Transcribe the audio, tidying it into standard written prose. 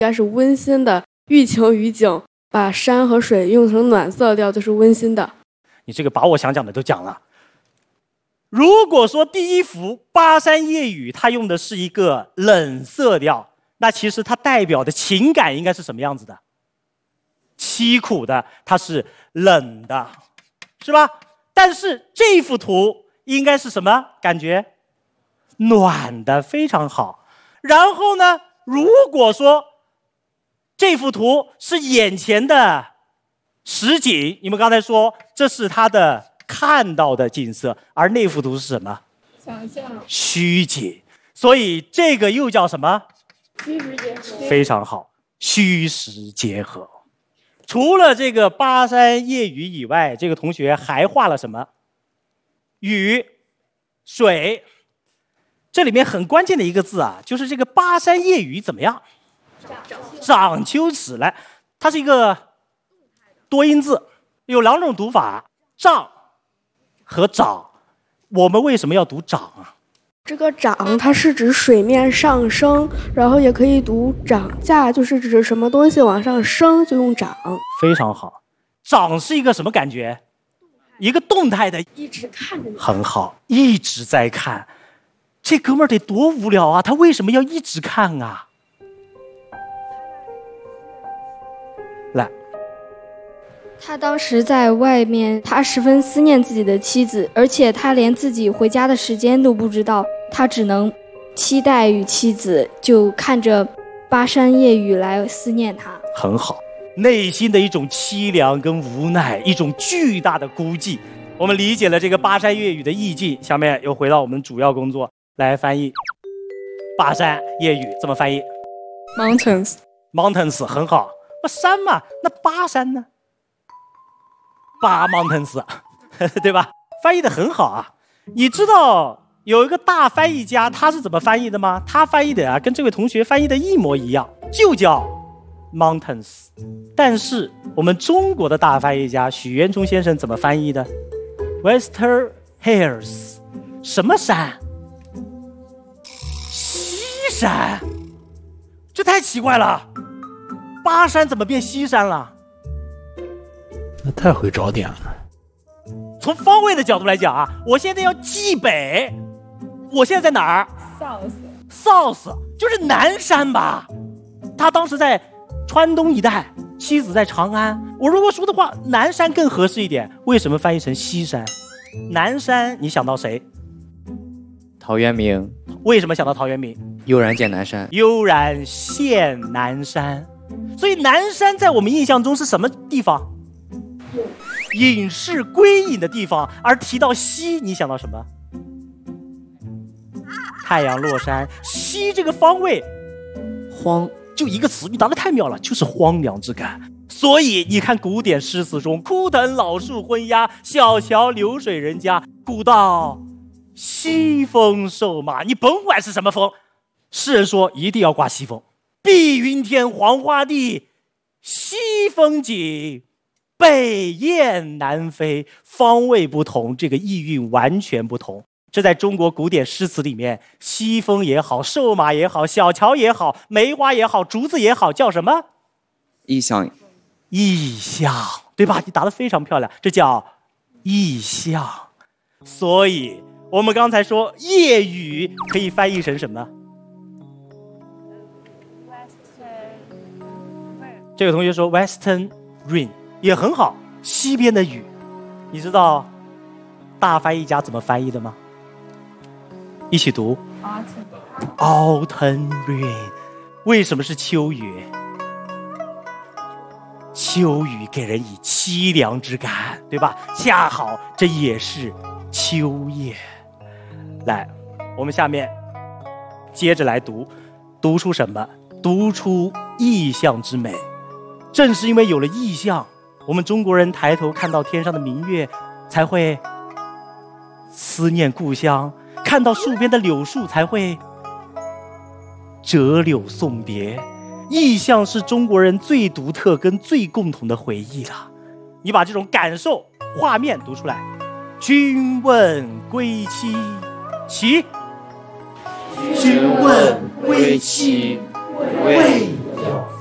该是温馨的，寓情于景，把山和水用成暖色调就是温馨的。 你这个把我想讲的都讲了。如果说第一幅《巴山夜雨》它用的是一个冷色调，那其实它代表的情感应该是什么样子的？凄苦的，它是冷的，是吧？但是这幅图应该是什么感觉？暖的，非常好。然后呢，如果说这幅图是眼前的实景，你们刚才说这是它的看到的景色，而那幅图是什么？ 想象。 虚景。所以这个又叫什么？ 虚实结合。 非常好，虚实结合。除了这个巴山夜雨以外，这个同学还画了什么？雨、水。这里面很关键的一个字啊，就是这个巴山夜雨怎么样？涨秋池。来，它是一个多音字，有两种读法，涨和涨。我们为什么要读涨啊？ 这个涨它是指水面上升，然后也可以读涨价，就是指什么东西往上升就用涨。 非常好。涨是一个什么感觉？一个动态的， 一直看着你。很好，一直在看。这哥们儿得多无聊啊，他为什么要一直看啊？来， 他当时在外面，他十分思念自己的妻子，而且他连自己回家的时间都不知道，他只能期待与妻子，就看着巴山夜雨来思念他。 很好，内心的一种凄凉跟无奈，一种巨大的孤寂。我们理解了这个巴山夜雨的意境，下面又回到我们主要工作来翻译。巴山夜雨怎么翻译？ Mountains 很好。那山嘛，那巴山呢？巴 mountains 对吧？翻译的很好啊。你知道有一个大翻译家他是怎么翻译的吗？他翻译的啊跟这位同学翻译的一模一样，就叫 mountains。 但是我们中国的大翻译家许渊冲先生怎么翻译的？ Western Hills。 什么山？西山。这太奇怪了，巴山怎么变西山了？ 那太会找点了。 从方位的角度来讲啊，我现在要蓟北，我现在在哪儿？ South 就是南山吧。他当时在川东一带，妻子在长安。我如果说的话，南山更合适一点。为什么翻译成西山？南山你想到谁？ 陶渊明。 为什么想到陶渊明？ 悠然见南山。 悠然见南山。所以南山在我们印象中是什么地方？隐士归隐的地方。而提到西，你想到什么？太阳落山。西这个方位，荒，就一个词，你答得太妙了，就是荒凉之感。所以你看古典诗词中，枯藤老树昏鸦，小桥流水人家，古道西风瘦马。你甭管是什么风，诗人说一定要挂西风。碧云天，黄花地，西风紧，北雁南飞。方位不同，这个意蕴完全不同。这在中国古典诗词里面，西风也好，瘦马也好，小桥也好，梅花也好，竹子也好，叫什么？ 意象。 意象，对吧？你答得非常漂亮，这叫意象。所以我们刚才说夜雨可以翻译成什么？这个同学说 Western rain 也很好，西边的雨。你知道大翻译家怎么翻译的吗？一起读 Autumn rain。 为什么是秋雨？秋雨给人以凄凉之感，对吧？恰好这也是秋夜。来，我们下面接着来读，读出什么？读出意象之美。正是因为有了意象，我们中国人抬头看到天上的明月，才会思念故乡；看到树边的柳树，才会折柳送别。意象是中国人最独特跟最共同的回忆了。你把这种感受画面读出来。君问归期，起。 君问归期，谓